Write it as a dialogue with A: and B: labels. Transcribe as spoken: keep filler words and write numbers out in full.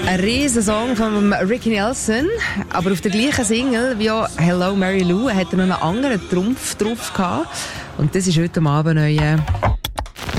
A: Ein riesen Song von Ricky Nelson, aber auf der gleichen Single wie auch Hello Mary Lou hat er noch einen anderen Trumpf drauf gehabt. Und das ist heute Abend euer